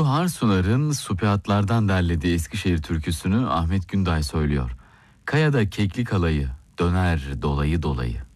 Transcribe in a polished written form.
Mutlu Harsunar'ın Supiatlardan derlediği Eskişehir türküsünü Ahmet Günday söylüyor. Kayada keklik alayı, döner dolayı dolayı.